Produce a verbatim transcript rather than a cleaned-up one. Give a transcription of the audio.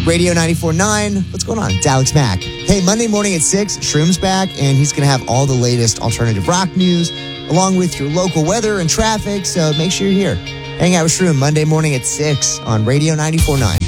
Radio ninety-four point nine. What's going on? It's Alex Mack. Hey, Monday morning at six, Shroom's back, and he's going to have all the latest alternative rock news, along with your local weather and traffic, so make sure you're here. Hang out with Shroom Monday morning at six on Radio ninety-four point nine.